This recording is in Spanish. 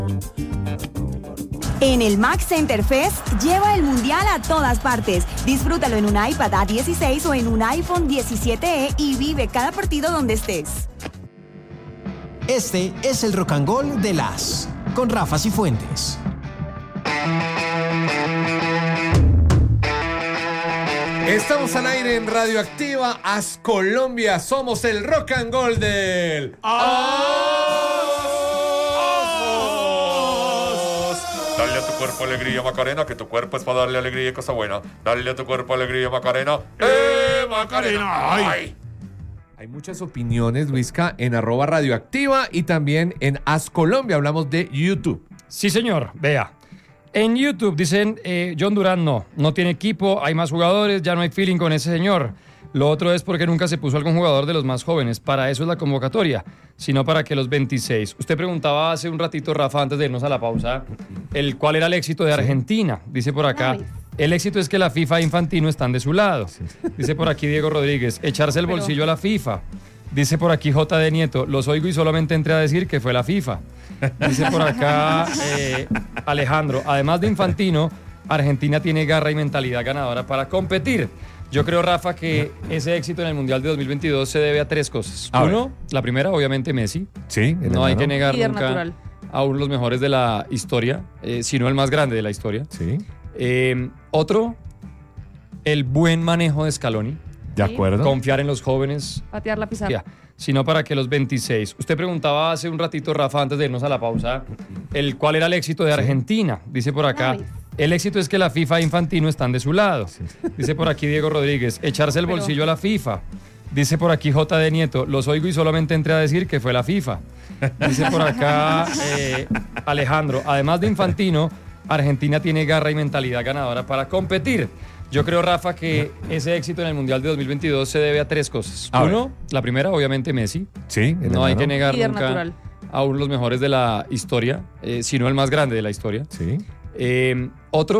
En el Mac Center Fest, lleva el mundial a todas partes. Disfrútalo en un iPad A16 o en un iPhone 17e y vive cada partido donde estés. Este es el Rock and Roll de las, con Rafa Cifuentes. Estamos al aire en Radioactiva As Colombia. Somos el Rock and Roll del Dale a tu cuerpo alegría, Macarena, que tu cuerpo es para darle alegría y cosa buena. Dale a tu cuerpo alegría, Macarena. Macarena! ¡Ay! Hay muchas opiniones, Luisca, en @radioactiva y también en As Colombia. Hablamos de YouTube. Sí, señor. Vea. En YouTube dicen, John Durán no tiene equipo, hay más jugadores, ya no hay feeling con ese señor. Lo otro es porque nunca se puso algún jugador de los más jóvenes. Para eso es la convocatoria, sino para que los 26. Usted preguntaba hace un ratito, Rafa, antes de irnos a la pausa, cuál era el éxito de Argentina. Dice por acá, el éxito es que la FIFA e Infantino están de su lado. Dice por aquí Diego Rodríguez, echarse el bolsillo a la FIFA. Dice por aquí JD Nieto, los oigo y solamente entré a decir que fue la FIFA. Dice por acá Alejandro, además de Infantino, Argentina tiene garra y mentalidad ganadora para competir. Yo creo, Rafa, que ese éxito en el Mundial de 2022 se debe a tres cosas. Uno, la primera, obviamente Messi. Sí. No hay que negar líder nunca natural. a uno de los mejores de la historia, si no el más grande de la historia. Sí. Otro, el buen manejo de Scaloni. De acuerdo. Confiar en los jóvenes. Patear la pizarra. Sino para que los 26. Usted preguntaba hace un ratito, Rafa, antes de irnos a la pausa, cuál era el éxito de Argentina. Dice por acá, el éxito es que la FIFA e Infantino están de su lado. Dice por aquí Diego Rodríguez, echarse el bolsillo a la FIFA. Dice por aquí JD Nieto, los oigo y solamente entré a decir que fue la FIFA. Dice por acá Alejandro, además de Infantino, Argentina tiene garra y mentalidad ganadora para competir. Yo creo, Rafa, que ese éxito en el Mundial de 2022 se debe a tres cosas. Uno, la primera, obviamente Messi. Sí. No hay que negar líder nunca natural. a uno de los mejores de la historia, si no el más grande de la historia. Sí. Otro,